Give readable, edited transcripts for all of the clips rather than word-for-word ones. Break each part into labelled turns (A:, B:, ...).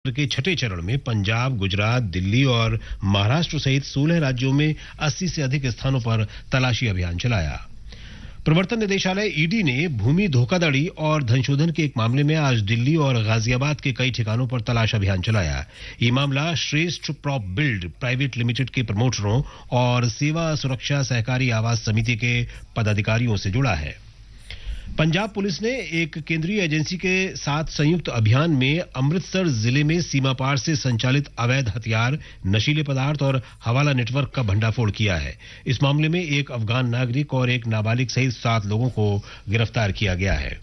A: के छठे चरण में पंजाब, गुजरात, दिल्ली और महाराष्ट्र सहित 16 राज्यों में 80 से अधिक स्थानों पर तलाशी अभियान चलाया। प्रवर्तन निदेशालय ईडी ने भूमि धोखाधड़ी और धनशोधन के एक मामले में आज दिल्ली और गाजियाबाद के कई ठिकानों पर तलाश अभियान चलाया। ये मामला श्रेष्ठ प्रॉप बिल्ड प्राइवेट लिमिटेड के प्रमोटरों और सेवा सुरक्षा सहकारी आवास समिति के पदाधिकारियों से जुड़ा है। पंजाब पुलिस ने एक केंद्रीय एजेंसी के साथ संयुक्त अभियान में अमृतसर जिले में सीमा पार से संचालित अवैध हथियार, नशीले पदार्थ और हवाला नेटवर्क का भंडाफोड़ किया है। इस मामले में एक अफगान नागरिक और एक नाबालिग सहित 7 लोगों को गिरफ्तार किया गया है।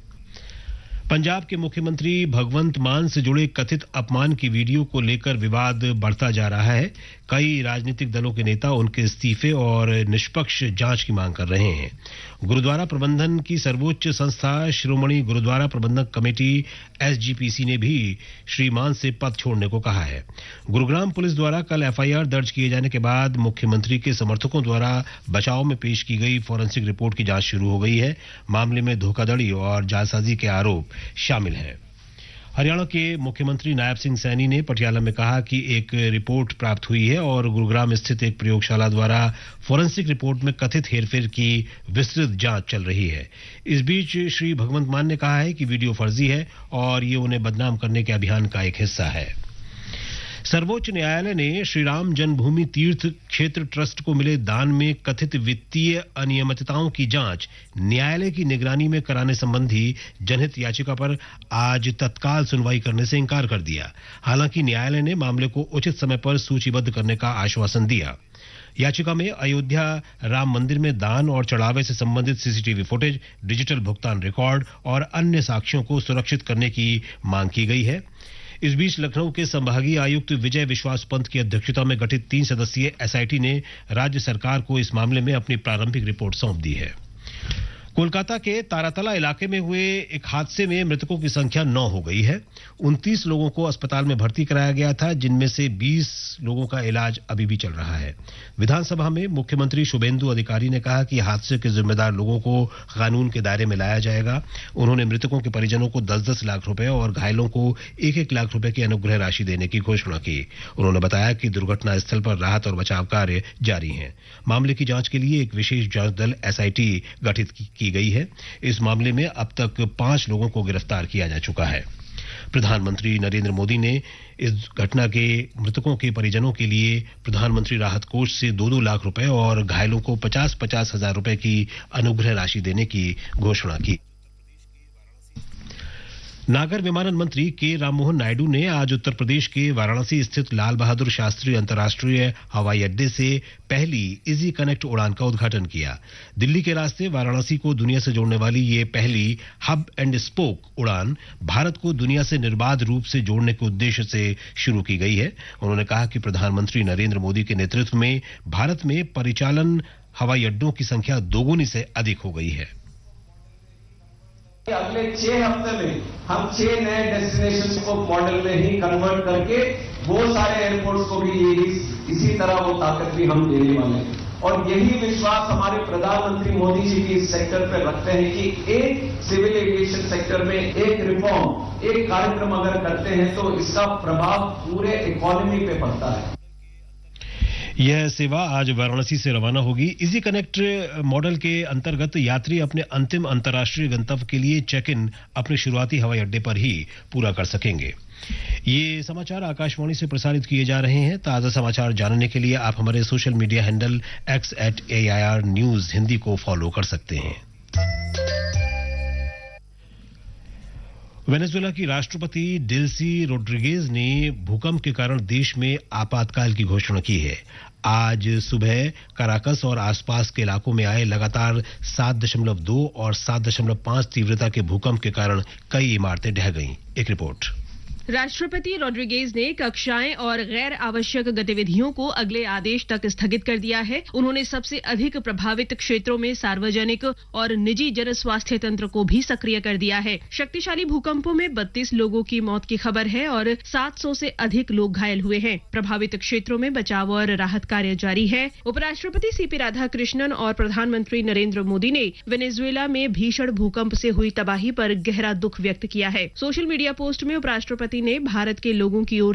A: पंजाब के मुख्यमंत्री भगवंत मान से जुड़े कथित अपमान की वीडियो को लेकर विवाद बढ़ता जा रहा है। कई राजनीतिक दलों के नेता उनके इस्तीफे और निष्पक्ष जांच की मांग कर रहे हैं। गुरुद्वारा प्रबंधन की सर्वोच्च संस्था श्रोमणी गुरुद्वारा प्रबंधक कमेटी एसजीपीसी ने भी श्री मान से पद छोड़ने को कहा है। गुरुग्राम पुलिस द्वारा कल एफआईआर दर्ज किए जाने के बाद मुख्यमंत्री के समर्थकों द्वारा बचाव में पेश की गई फॉरेंसिक रिपोर्ट की जांच शुरू हो गई है। मामले में धोखाधड़ी और जालसाजी के आरोप शामिल हैं। हरियाणा के मुख्यमंत्री नायब सिंह सैनी ने पटियाला में कहा कि एक रिपोर्ट प्राप्त हुई है और गुरुग्राम स्थित एक प्रयोगशाला द्वारा फॉरेंसिक रिपोर्ट में कथित हेरफेर की विस्तृत जांच चल रही है। इस बीच श्री भगवंत मान ने कहा है कि वीडियो फर्जी है और ये उन्हें बदनाम करने के अभियान का एक हिस्सा है। सर्वोच्च न्यायालय ने श्री राम जन्मभूमि तीर्थ क्षेत्र ट्रस्ट को मिले दान में कथित वित्तीय अनियमितताओं की जांच न्यायालय की निगरानी में कराने संबंधी जनहित याचिका पर आज तत्काल सुनवाई करने से इंकार कर दिया। हालांकि न्यायालय ने मामले को उचित समय पर सूचीबद्ध करने का आश्वासन दिया। याचिका में अयोध्या राम मंदिर में दान और चढ़ावे से संबंधित सीसीटीवी फुटेज, डिजिटल भुगतान रिकॉर्ड और अन्य साक्ष्यों को सुरक्षित करने की मांग की गई है। इस बीच लखनऊ के संभागीय आयुक्त विजय विश्वास पंत की अध्यक्षता में गठित 3 सदस्यीय एसआईटी ने राज्य सरकार को इस मामले में अपनी प्रारंभिक रिपोर्ट सौंप दी है। कोलकाता के तारातला इलाके में हुए एक हादसे में मृतकों की संख्या 9 हो गई है। 29 लोगों को अस्पताल में भर्ती कराया गया था, जिनमें से 20 लोगों का इलाज अभी भी चल रहा है। विधानसभा में मुख्यमंत्री शुभेंदु अधिकारी ने कहा कि हादसे के जिम्मेदार लोगों को कानून के दायरे में लाया जाएगा। उन्होंने मृतकों के परिजनों को 10-10 लाख रुपए और घायलों को 1-1 लाख रुपए की अनुग्रह राशि देने की घोषणा की। उन्होंने बताया कि दुर्घटना स्थल पर राहत और बचाव कार्य जारी है। मामले की जांच के लिए एक विशेष जांच दल एसआईटी गठित की गई है। इस मामले में अब तक 5 लोगों को गिरफ्तार किया जा चुका है। प्रधानमंत्री नरेंद्र मोदी ने इस घटना के मृतकों के परिजनों के लिए प्रधानमंत्री राहत कोष से 2-2 लाख रुपए और घायलों को 50-50 हजार रुपए की अनुग्रह राशि देने की घोषणा की। नागर विमानन मंत्री के राममोहन नायडू ने आज उत्तर प्रदेश के वाराणसी स्थित लाल बहादुर शास्त्री अंतर्राष्ट्रीय हवाई अड्डे से पहली इजी कनेक्ट उड़ान का उद्घाटन किया। दिल्ली के रास्ते वाराणसी को दुनिया से जोड़ने वाली ये पहली हब एंड स्पोक उड़ान भारत को दुनिया से निर्बाध रूप से जोड़ने के उद्देश्य से शुरू की गई है। उन्होंने कहा कि प्रधानमंत्री नरेंद्र मोदी के नेतृत्व में भारत में परिचालन हवाई अड्डों की संख्या दोगुनी से अधिक हो गई है।
B: अगले 6 हफ्ते में हम 6 नए डेस्टिनेशन को मॉडल में ही कन्वर्ट करके वो सारे एयरपोर्ट्स को भी इसी तरह वो ताकत भी हम देने वाले हैं। और यही विश्वास हमारे प्रधानमंत्री मोदी जी भी इस सेक्टर पर रखते हैं कि एक सिविल एविएशन सेक्टर में एक रिफॉर्म, एक कार्यक्रम अगर करते हैं तो इसका प्रभाव पूरे इकोनॉमी पे पड़ता है।
A: यह सेवा आज वाराणसी से रवाना होगी। इजी कनेक्ट मॉडल के अंतर्गत यात्री अपने अंतिम अंतर्राष्ट्रीय गंतव्य के लिए चेक इन अपने शुरुआती हवाई अड्डे पर ही पूरा कर सकेंगे। ये समाचार आकाशवाणी से प्रसारित किए जा रहे हैं। ताजा समाचार जानने के लिए आप हमारे social media handle x@AIR News Hindi को फॉलो कर सकते हैं। वेनेजुएला की राष्ट्रपति डेल्सी रोड्रिगेज ने भूकंप के कारण देश में आपातकाल की घोषणा की है। आज सुबह कराकस और आसपास के इलाकों में आए लगातार 7.2 और 7.5 तीव्रता के भूकंप के कारण कई इमारतें ढह गईं। एक रिपोर्ट।
C: राष्ट्रपति रोड्रिगेज ने कक्षाएं और गैर आवश्यक गतिविधियों को अगले आदेश तक स्थगित कर दिया है। उन्होंने सबसे अधिक प्रभावित क्षेत्रों में सार्वजनिक और निजी जन स्वास्थ्य तंत्र को भी सक्रिय कर दिया है। शक्तिशाली भूकंपों में 32 लोगों की मौत की खबर है और 700 से अधिक लोग घायल हुए हैं। प्रभावित क्षेत्रों में बचाव और राहत कार्य जारी है। उपराष्ट्रपति सीपी राधाकृष्णन और प्रधानमंत्री नरेंद्र मोदी ने वेनेजुएला में भीषण भूकंप से हुई तबाही पर गहरा दुख व्यक्त किया है। सोशल मीडिया पोस्ट में उपराष्ट्रपति ने भारत के लोगों की ओर